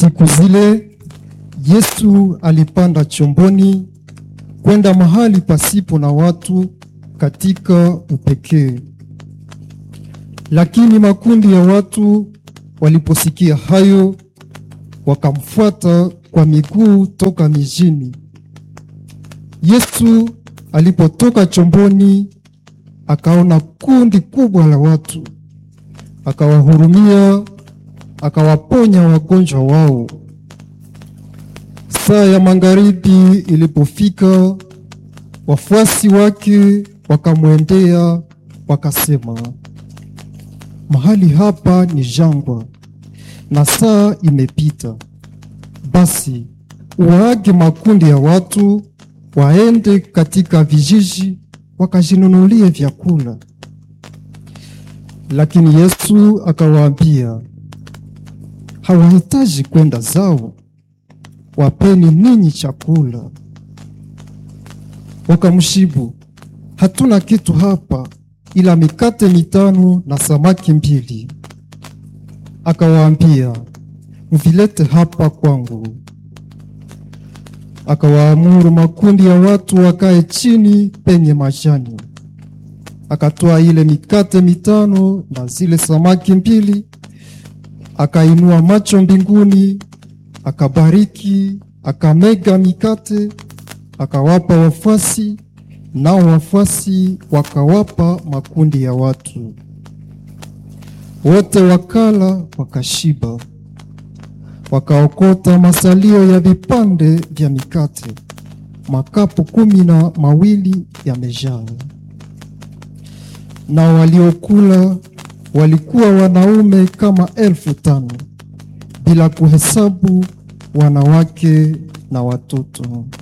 Siku zile Yesu alipanda chomboni kwenda mahali pasipo na watu katika upekee. Lakini makundi ya watu waliposikia hayo, wakamfuata kwa miguu toka mijini. Yesu alipotoka chomboni, akaona kundi kubwa la watu, akawahurumia, akawaponya wagonjwa wao. Saa ya magharibi ilipofika, wafuasi wake wakamwendea wakasema, mahali hapa ni jangwa na saa imepita. Basi waage makundi ya watu waende katika vijiji wakajinunulie vyakula. Lakini Yesu akawaambia, hawahitaji kwenda zao, wapeni ninyi chakula. Wakamshibu, hatuna kitu hapa ila mikate 5 na samaki 2. Akawaambia, mvilete hapa kwangu. Akawaamuru makundi ya watu wakae chini penye majani. Akatoa ile mikate 5 na zile samaki 2, akainua macho mbinguni, akabariki, akamega mikate, akawapa wafuasi, nao wafuasi wakawapa makundi ya watu. Wote wakala wakashiba, wakaokota masalio ya vipande vya mikate, makapu 12 yamejaa. Na waliokula walikuwa wanaume kama 5,000, bila kuhesabu wanawake na watoto.